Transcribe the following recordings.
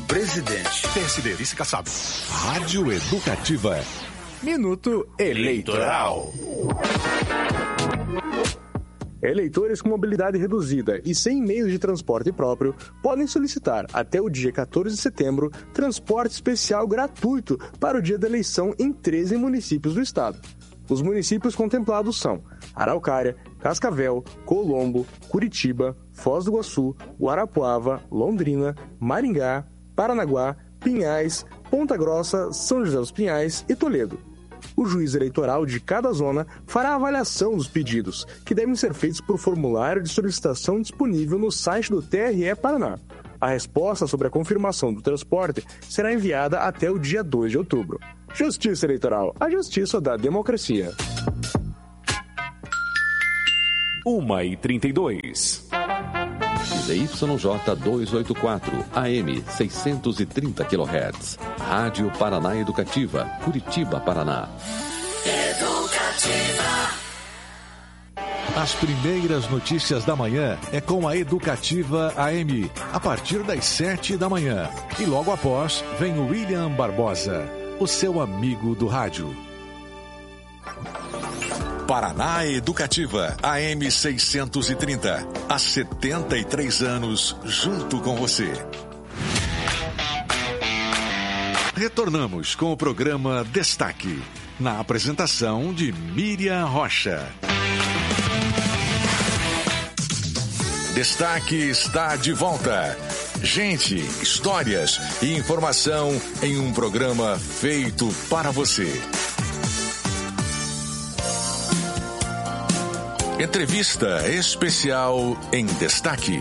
presidente. PSD, vice Kassab. Rádio Educativa. Minuto Eleitoral. Eleitores com mobilidade reduzida e sem meios de transporte próprio podem solicitar, até o dia 14 de setembro, transporte especial gratuito para o dia da eleição em 13 municípios do estado. Os municípios contemplados são Araucária, Cascavel, Colombo, Curitiba, Foz do Iguaçu, Guarapuava, Londrina, Maringá, Paranaguá, Pinhais, Ponta Grossa, São José dos Pinhais e Toledo. O juiz eleitoral de cada zona fará a avaliação dos pedidos, que devem ser feitos por formulário de solicitação disponível no site do TRE Paraná. A resposta sobre a confirmação do transporte será enviada até o dia 2 de outubro. Justiça Eleitoral, a justiça da democracia. 1h32. ZYJ 284, AM 630 kHz. Rádio Paraná Educativa, Curitiba, Paraná. Educativa. As primeiras notícias da manhã é com a Educativa AM, a partir das 7 da manhã. E logo após, vem o William Barbosa, o seu amigo do rádio. Paraná Educativa, AM 630. Há 73 anos, junto com você. Retornamos com o programa Destaque, na apresentação de Miriam Rocha. Destaque está de volta. Gente, histórias e informação em um programa feito para você. Entrevista especial em Destaque.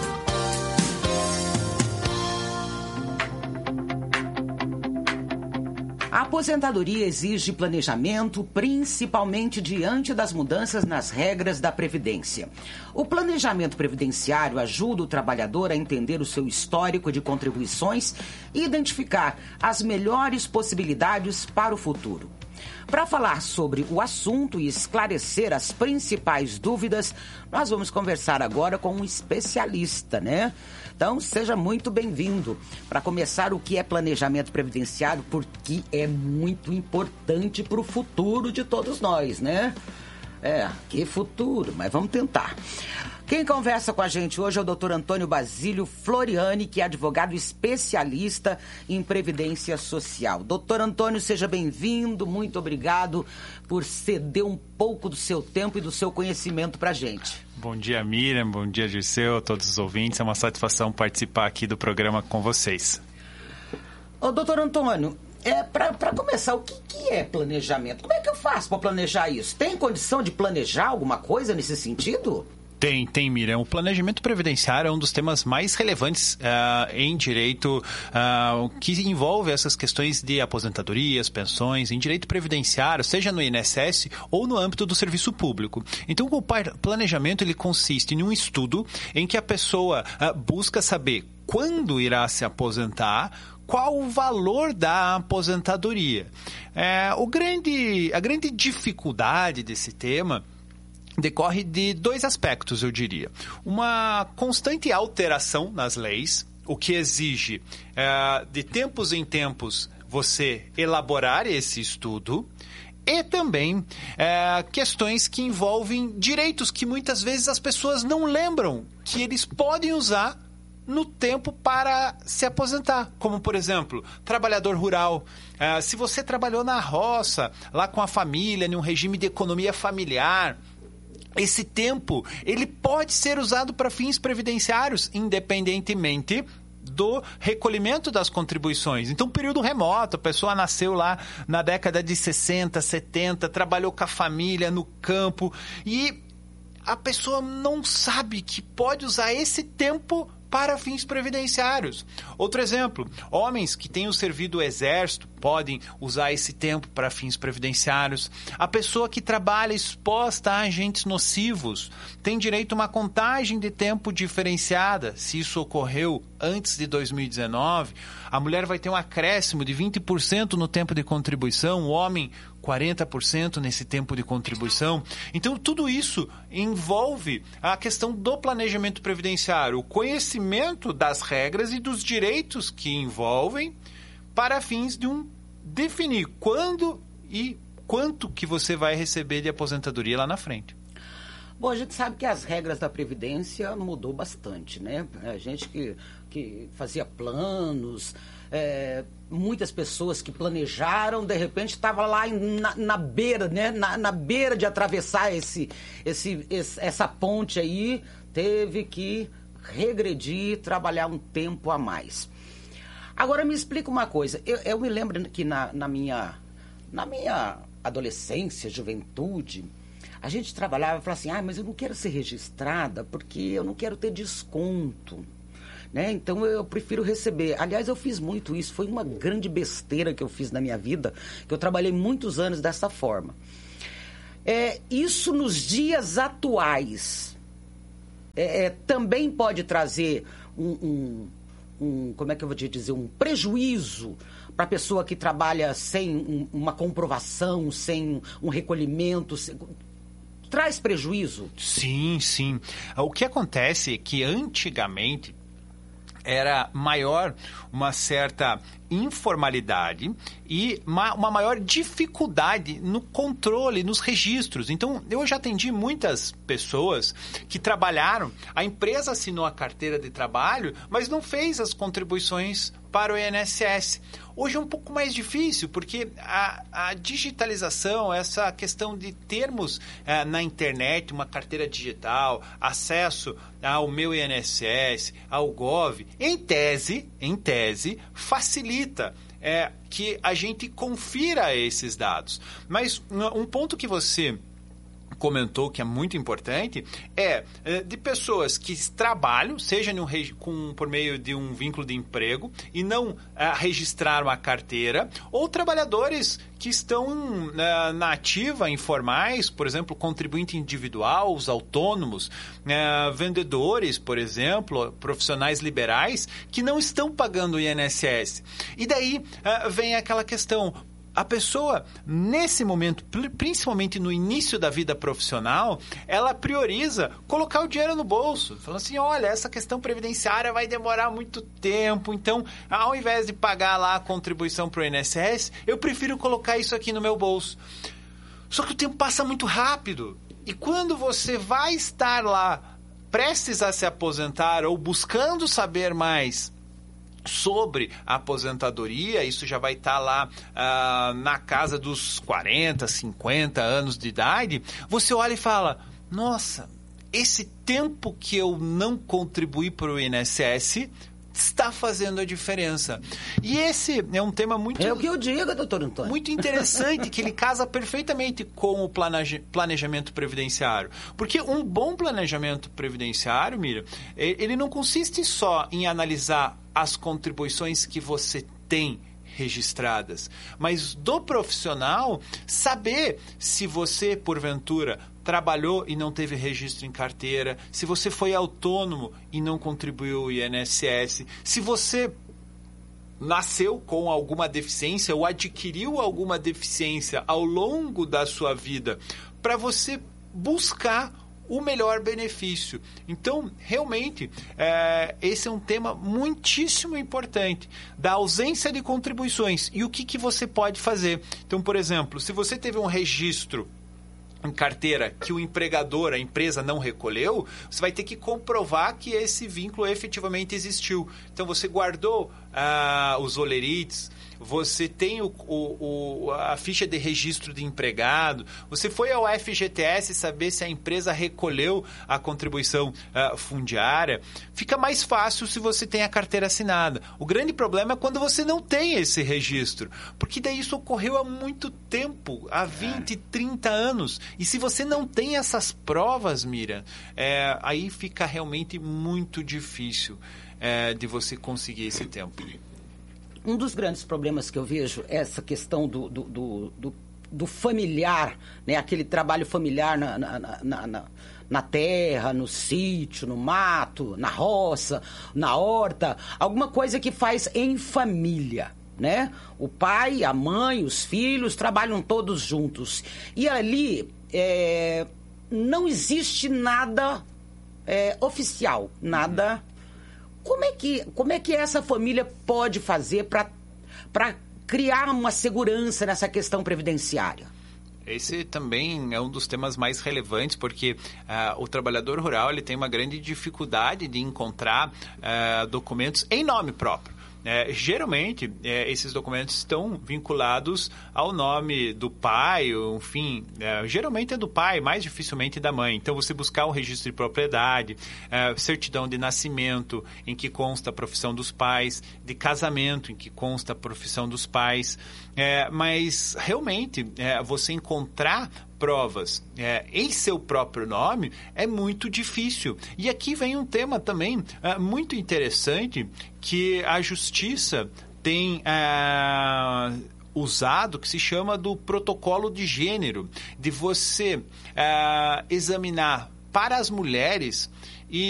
A aposentadoria exige planejamento, principalmente diante das mudanças nas regras da Previdência. O planejamento previdenciário ajuda o trabalhador a entender o seu histórico de contribuições e identificar as melhores possibilidades para o futuro. Para falar sobre o assunto e esclarecer as principais dúvidas, nós vamos conversar agora com um especialista, né? Então, seja muito bem-vindo. Para começar, o que é planejamento previdenciário? Porque é muito importante para o futuro de todos nós, né? Que futuro, mas vamos tentar. Quem conversa com a gente hoje é o Dr. Antônio Basílio Floriani, que é advogado especialista em Previdência Social. Doutor Antônio, seja bem-vindo, muito obrigado por ceder um pouco do seu tempo e do seu conhecimento para a gente. Bom dia, Miriam, bom dia, Dirceu, todos os ouvintes. É uma satisfação participar aqui do programa com vocês. Ô, doutor Antônio, para começar, o que é planejamento? Como é que eu faço para planejar isso? Tem condição de planejar alguma coisa nesse sentido? Tem, Miriam. O planejamento previdenciário é um dos temas mais relevantes em direito, que envolve essas questões de aposentadorias, pensões, em direito previdenciário, seja no INSS ou no âmbito do serviço público. Então, o planejamento ele consiste em um estudo em que a pessoa busca saber quando irá se aposentar, qual o valor da aposentadoria. A grande dificuldade desse tema decorre de dois aspectos, eu diria. Uma constante alteração nas leis, o que exige, de tempos em tempos, você elaborar esse estudo, e também questões que envolvem direitos que muitas vezes as pessoas não lembram que eles podem usar no tempo para se aposentar. Como, por exemplo, trabalhador rural. Se você trabalhou na roça, lá com a família, em um regime de economia familiar, esse tempo ele pode ser usado para fins previdenciários, independentemente do recolhimento das contribuições. Então, período remoto, a pessoa nasceu lá na década de 60, 70, trabalhou com a família no campo e a pessoa não sabe que pode usar esse tempo para fins previdenciários. Outro exemplo, homens que tenham servido o exército podem usar esse tempo para fins previdenciários. A pessoa que trabalha exposta a agentes nocivos tem direito a uma contagem de tempo diferenciada, se isso ocorreu antes de 2019, a mulher vai ter um acréscimo de 20% no tempo de contribuição, o homem 40% nesse tempo de contribuição. Então, tudo isso envolve a questão do planejamento previdenciário, o conhecimento das regras e dos direitos que envolvem para fins de definir quando e quanto que você vai receber de aposentadoria lá na frente. Bom, a gente sabe que as regras da Previdência mudou bastante, né? A gente que fazia planos, muitas pessoas que planejaram, de repente estava lá na beira, né? Na beira de atravessar essa ponte aí, teve que regredir, trabalhar um tempo a mais. Agora me explica uma coisa, eu me lembro que na minha adolescência, juventude, a gente trabalhava e falava assim, mas eu não quero ser registrada porque eu não quero ter desconto, né? Então eu prefiro receber. Aliás, eu fiz muito isso, foi uma grande besteira que eu fiz na minha vida, que eu trabalhei muitos anos dessa forma. Isso nos dias atuais também pode trazer como é que eu vou te dizer, um prejuízo para a pessoa que trabalha sem uma comprovação, sem um recolhimento, traz prejuízo? Sim, sim. O que acontece é que antigamente era maior uma certa informalidade e uma maior dificuldade no controle, nos registros. Então, eu já atendi muitas pessoas que trabalharam, a empresa assinou a carteira de trabalho, mas não fez as contribuições para o INSS. Hoje é um pouco mais difícil, porque a digitalização, essa questão de termos na internet uma carteira digital, acesso ao meu INSS, ao Gov, em tese, facilita que a gente confira esses dados. Mas um ponto que você comentou que é muito importante de pessoas que trabalham, seja por meio de um vínculo de emprego e não registraram a carteira, ou trabalhadores que estão na ativa, informais, por exemplo, contribuinte individual, os autônomos, vendedores, por exemplo, profissionais liberais, que não estão pagando o INSS. E daí vem aquela questão. A pessoa, nesse momento, principalmente no início da vida profissional, ela prioriza colocar o dinheiro no bolso. Falando assim, olha, essa questão previdenciária vai demorar muito tempo, então, ao invés de pagar lá a contribuição para o INSS, eu prefiro colocar isso aqui no meu bolso. Só que o tempo passa muito rápido. E quando você vai estar lá prestes a se aposentar ou buscando saber mais sobre a aposentadoria, isso já vai estar lá na casa dos 40, 50 anos de idade, você olha e fala, nossa, esse tempo que eu não contribuí para o INSS está fazendo a diferença. E esse é um tema muito... É o que eu digo, doutor Antônio. Muito interessante, que ele casa perfeitamente com o planejamento previdenciário. Porque um bom planejamento previdenciário, Miriam, ele não consiste só em analisar as contribuições que você tem registradas, mas do profissional saber se você, porventura, trabalhou e não teve registro em carteira, se você foi autônomo e não contribuiu ao INSS, se você nasceu com alguma deficiência ou adquiriu alguma deficiência ao longo da sua vida, para você buscar o melhor benefício. Então, realmente, esse é um tema muitíssimo importante, da ausência de contribuições e o que você pode fazer. Então, por exemplo, se você teve um registro em carteira que o empregador, a empresa não recolheu, você vai ter que comprovar que esse vínculo efetivamente existiu. Então, você guardou os olerites, você tem a ficha de registro de empregado, você foi ao FGTS saber se a empresa recolheu a contribuição fundiária. Fica mais fácil se você tem a carteira assinada. O grande problema é quando você não tem esse registro, porque daí isso ocorreu há muito tempo, há 20, 30 anos. E se você não tem essas provas, Miriam, aí fica realmente muito difícil de você conseguir esse tempo. Um dos grandes problemas que eu vejo é essa questão do do familiar, né? Aquele trabalho familiar na terra, no sítio, no mato, na roça, na horta, alguma coisa que faz em família, né? O pai, a mãe, os filhos trabalham todos juntos. E ali não existe nada oficial, nada... Como é que essa família pode fazer para criar uma segurança nessa questão previdenciária? Esse também é um dos temas mais relevantes, porque o trabalhador rural ele tem uma grande dificuldade de encontrar documentos em nome próprio. Geralmente, esses documentos estão vinculados ao nome do pai, enfim, geralmente é do pai, mais dificilmente da mãe. Então, você buscar o registro de propriedade, certidão de nascimento, em que consta a profissão dos pais, de casamento, em que consta a profissão dos pais. Mas, realmente, você encontrar provas em seu próprio nome é muito difícil. E aqui vem um tema também muito interessante que a Justiça tem usado, que se chama do protocolo de gênero, de você examinar para as mulheres